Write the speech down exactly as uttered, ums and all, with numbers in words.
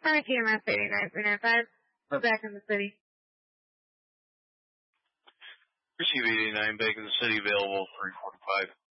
Hi, T M S eighty-nine three nine five. We're back in the city. Receive eighty-nine back in the city, available three forty-five.